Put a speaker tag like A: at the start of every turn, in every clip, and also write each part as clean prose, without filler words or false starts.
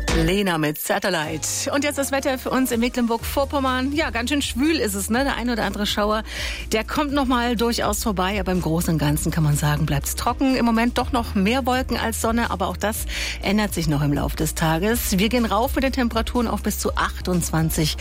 A: Lena mit Satellite. Und jetzt das Wetter für uns in Mecklenburg-Vorpommern. Ja, ganz schön schwül ist es, ne? Der ein oder andere Schauer, der kommt noch mal durchaus vorbei. Aber im Großen und Ganzen kann man sagen, bleibt es trocken. Im Moment doch noch mehr Wolken als Sonne. Aber auch das ändert sich noch im Laufe des Tages. Wir gehen rauf mit den Temperaturen auf bis zu 28,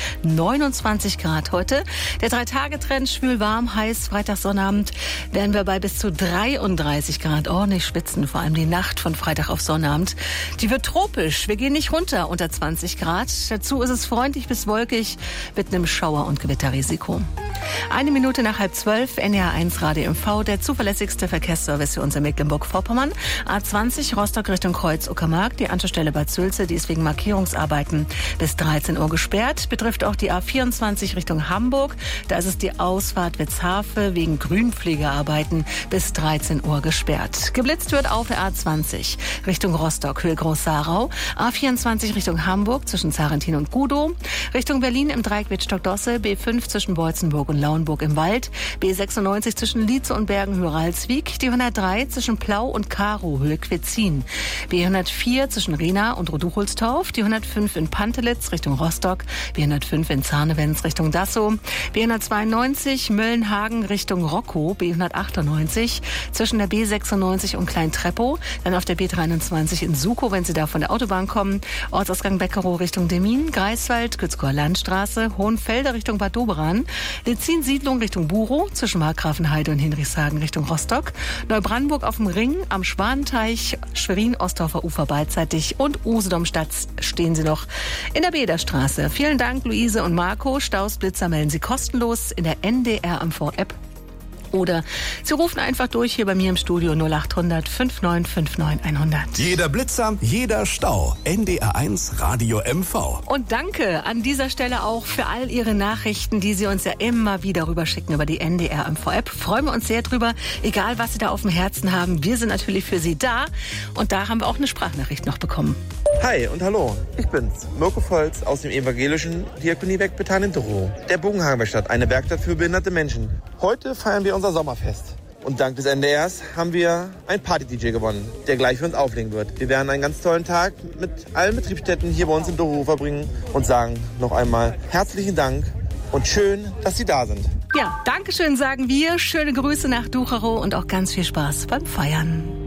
A: 29 Grad heute. Der 3-Tage-Trend schwül, warm, heiß. Freitag, Sonnabend werden wir bei bis zu 33 Grad ordentlich schwitzen. Vor allem die Nacht von Freitag auf Sonnabend. Die wird tropisch. Wir gehen nicht runter unter 20 Grad. Dazu ist es freundlich bis wolkig mit einem Schauer- und Gewitterrisiko. 1 Minute nach 11:30, NDR1 Radio MV, der zuverlässigste Verkehrsservice für uns in Mecklenburg-Vorpommern. A20 Rostock Richtung Kreuz-Uckermark, die Anschlussstelle Bad Sülze, die ist wegen Markierungsarbeiten bis 13 Uhr gesperrt. Betrifft auch die A24 Richtung Hamburg. Da ist es die Ausfahrt Witzhafe wegen Grünpflegearbeiten bis 13 Uhr gesperrt. Geblitzt wird auf der A20 Richtung Rostock, Höhe Groß-Sarau. A24 Richtung Hamburg zwischen Zarentin und Gudow. Richtung Berlin im Dreieck Wittstock-Dosse. B5 zwischen Beutzenburg und Lauenburg im Wald. B96 zwischen Lietze und Bergen, Höhe Ralswiek. Die 103 zwischen Plau und Karow, Höhe Quitzin. B104 zwischen Rena und Roduchulstorf. Die 105 in Pantelitz Richtung Rostock. B105 in Zarnewenz Richtung Dassow. B192 Möllenhagen Richtung Rockow. B198 zwischen der B96 und Klein-Treppow. Dann auf der B23 in Sukow, wenn Sie da von der Autobahn kommen. Ortsausgang Beckerow Richtung Demmin. Greifswald, Gützkower Landstraße. Hohenfelde Richtung Bad Doberan. Lezin-Siedlung Richtung Burow. Zwischen Markgrafenheide und Hinrichshagen Richtung Rostock. Neubrandenburg auf dem Ring. Am Schwanenteich. Schwerin-Ostorfer Ufer beidseitig. Und Usedomstadt stehen Sie noch in der Bederstraße. Vielen Dank, Luise und Marco. Staus, Blitzer melden Sie kostenlos in der NDR MV-App. Oder Sie rufen einfach durch hier bei mir im Studio 0800 5959 100.
B: Jeder Blitzer, jeder Stau. NDR1 Radio MV.
A: Und danke an dieser Stelle auch für all Ihre Nachrichten, die Sie uns ja immer wieder rüberschicken über die NDR MV-App. Freuen wir uns sehr drüber, egal was Sie da auf dem Herzen haben. Wir sind natürlich für Sie da. Und da haben wir auch eine Sprachnachricht noch bekommen.
C: Hi und hallo, ich bin's, Mirko Volz aus dem evangelischen Diakoniewerk Bethanien in Dorow, der Bogenhagenwerkstatt, eine Werkstatt für behinderte Menschen. Heute feiern wir unser Sommerfest. Und dank des NDRs haben wir einen Party-DJ gewonnen, der gleich für uns auflegen wird. Wir werden einen ganz tollen Tag mit allen Betriebsstätten hier bei uns in Dorow verbringen und sagen noch einmal herzlichen Dank und schön, dass Sie da sind.
A: Ja, Dankeschön sagen wir, schöne Grüße nach Ducherow und auch ganz viel Spaß beim Feiern.